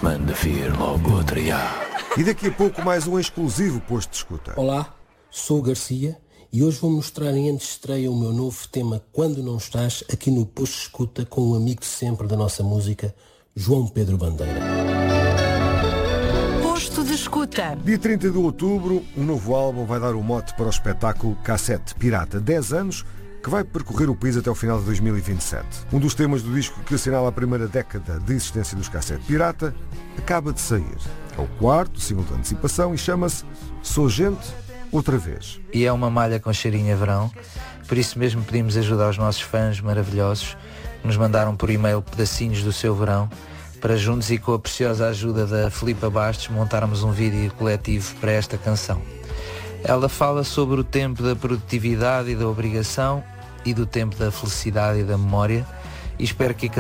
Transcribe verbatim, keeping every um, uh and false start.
manda vir logo outra já. E daqui a pouco mais um exclusivo posto de escuta. Olá, sou o Garcia e hoje vou mostrar em antestreia o meu novo tema Quando Não Estás, aqui no posto de escuta com um amigo de sempre da nossa música, João Pedro Bandeira. Posto de escuta. Dia trinta de outubro, um novo álbum vai dar o mote para o espetáculo Cassete Pirata. dez anos que vai percorrer o país até o final de dois mil e vinte e sete. Um dos temas do disco que assinala a primeira década de existência dos Cassete Pirata acaba de sair. É o quarto, single de antecipação, e chama-se Sou Gente Outra Vez. E é uma malha com cheirinho a verão, por isso mesmo pedimos ajuda aos nossos fãs maravilhosos que nos mandaram por e-mail pedacinhos do seu verão, para juntos e com a preciosa ajuda da Filipa Bastos montarmos um vídeo coletivo para esta canção. Ela fala sobre o tempo da produtividade e da obrigação e do tempo da felicidade e da memória, e espero que a